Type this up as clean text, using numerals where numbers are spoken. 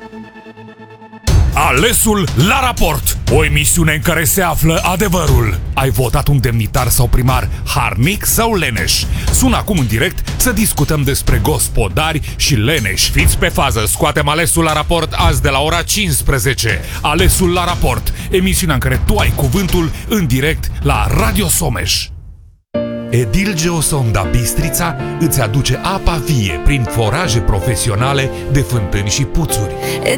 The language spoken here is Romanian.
Alesul la raport, o emisiune în care se află adevărul. Ai votat un demnitar sau primar harnic sau leneș? Sună acum în direct să discutăm despre gospodari și leneși. Fiți pe fază, scoatem Alesul la raport azi de la ora 15. Alesul la raport, emisiunea în care tu ai cuvântul în direct la Radio Someș. Edil Geosonda Bistrița îți aduce apa vie prin foraje profesionale de fântâni și puțuri.